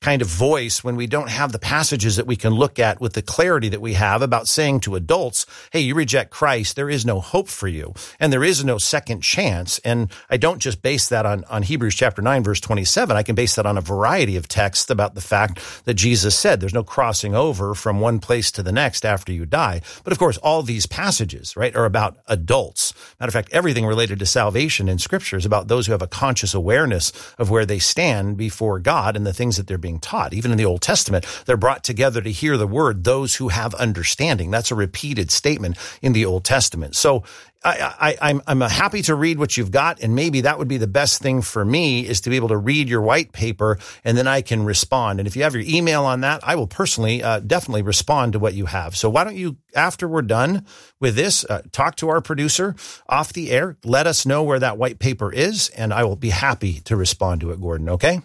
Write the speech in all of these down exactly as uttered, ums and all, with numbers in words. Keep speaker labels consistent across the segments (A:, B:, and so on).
A: kind of voice when we don't have the passages that we can look at with the clarity that we have about saying to adults, hey, you reject Christ, there is no hope for you, and there is no second chance. And I don't just base that on, on Hebrews chapter nine, verse twenty-seven. I can base that on a variety of texts about the fact that Jesus said there's no crossing over from one place to the next after you die. But of course, all these passages, right, are about adults. Matter of fact, everything related to salvation in Scripture is about those who have a conscious awareness of where they stand before God and the things that they're being taught. Even in the Old Testament, they're brought together to hear the word, those who have understanding. That's a repeated statement in the Old Testament. So I, I, I'm, I'm happy to read what you've got, and maybe that would be the best thing for me is to be able to read your white paper, and then I can respond. And if you have your email on that, I will personally uh, definitely respond to what you have. So why don't you, after we're done with this, uh, talk to our producer off the air, let us know where that white paper is, and I will be happy to respond to it, Gordon, okay?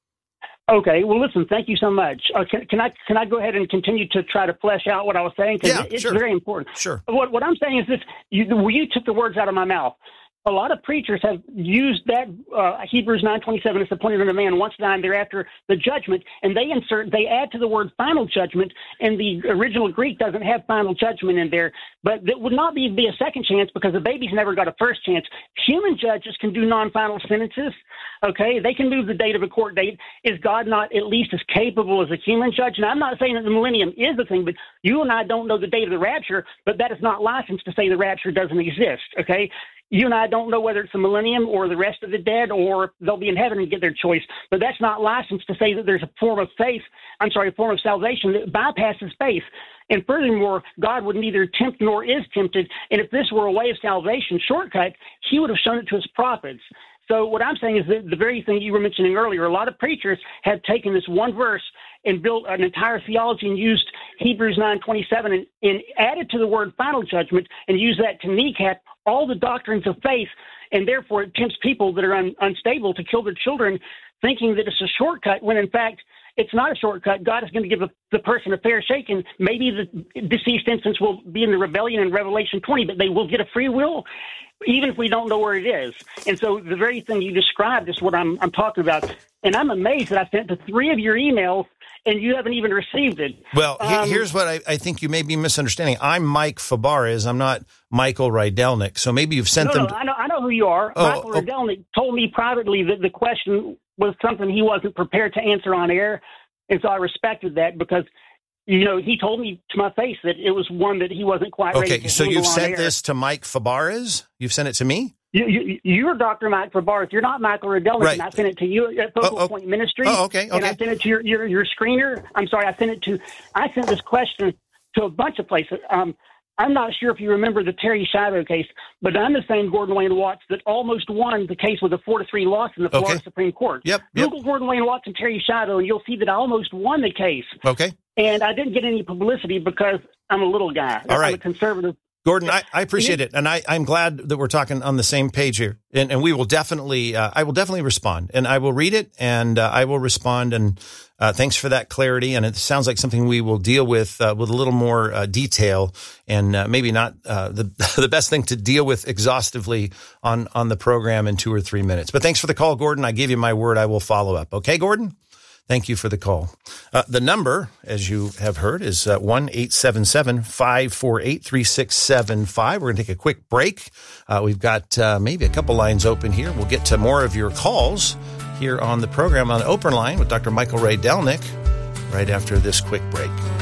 B: Okay. Well, listen, thank you so much. Uh, can, can I can I go ahead and continue to try to flesh out what I was saying? Because
A: yeah,
B: it's
A: sure.
B: very important.
A: Sure.
B: What, what I'm saying is this, you, you took the words out of my mouth. A lot of preachers have used that uh, Hebrews nine twenty-seven is appointed unto man once died, thereafter the judgment, and they insert, they add to the word final judgment, and the original Greek doesn't have final judgment in there, but that would not be, be a second chance because the baby's never got a first chance. Human judges can do non-final sentences, okay? They can move the date of a court date. Is God not at least as capable as a human judge? And I'm not saying that the millennium is the thing, but you and I don't know the date of the rapture, but that is not licensed to say the rapture doesn't exist, okay? You and I don't know whether it's the millennium or the rest of the dead or they'll be in heaven and get their choice. But that's not licensed to say that there's a form of faith, I'm sorry, a form of salvation that bypasses faith. And furthermore, God would neither tempt nor is tempted. And if this were a way of salvation shortcut, he would have shown it to his prophets. So what I'm saying is that the very thing you were mentioning earlier, a lot of preachers have taken this one verse and built an entire theology and used Hebrews nine twenty-seven and, and added to the word final judgment and used that to kneecap all the doctrines of faith, and therefore it tempts people that are un, unstable to kill their children, thinking that it's a shortcut, when in fact it's not a shortcut. God is going to give a, the person a fair shake, and maybe the deceased instance will be in the rebellion in Revelation twenty, but they will get a free will, even if we don't know where it is. And so the very thing you described is what I'm, I'm talking about. And I'm amazed that I sent to three of your emails, and you haven't even received it.
A: Well,
B: um,
A: here's what I, I think you may be misunderstanding. I'm Mike Fabarez. I'm not Michael Rydelnik. So maybe you've sent
B: no,
A: them.
B: No,
A: to-
B: I know, I know who you are.
A: Oh,
B: Michael
A: oh.
B: Rydelnik told me privately that the question was something he wasn't prepared to answer on air, and so I respected that because, you know, he told me to my face that it was one that he wasn't quite ready to
A: Okay, so
B: handle
A: you've
B: on
A: sent
B: air.
A: this to Mike Fabarez? You've sent it to me?
B: You, you, you're Doctor Mike Fabarez. You're not Michael Rydelnik,
A: Right.
B: and I sent it to you at Focal
A: Oh, oh.
B: Point Ministry.
A: Oh, okay,
B: And I
A: okay.
B: sent it to your, your, your screener. I'm sorry, I sent it to, I sent this question to a bunch of places. Um, I'm not sure if you remember the Terry Schiavo case, but I'm the same Gordon Wayne Watts that almost won the case with a four to three loss in the Florida
A: Okay.
B: Supreme Court.
A: Yep, yep.
B: Google Gordon Wayne Watts and Terry Schiavo, and you'll see that I almost won the case.
A: Okay.
B: And I didn't get any publicity because I'm a little guy.
A: All right.
B: I'm a conservative.
A: Gordon, I, I appreciate it, and I, I'm glad that we're talking on the same page here. And, and we will definitely, uh, I will definitely respond, and I will read it, and uh, I will respond. And uh, thanks for that clarity. And it sounds like something we will deal with uh, with a little more uh, detail, and uh, maybe not uh, the the best thing to deal with exhaustively on on the program in two or three minutes. But thanks for the call, Gordon. I give you my word. I will follow up. Okay, Gordon? Thank you for the call. Uh, the number, as you have heard, is uh, one eight seven seven, five four eight, three six seven five. We're going to take a quick break. Uh, we've got uh, maybe a couple lines open here. We'll get to more of your calls here on the program on the open line with Doctor Michael Rydelnik right after this quick break.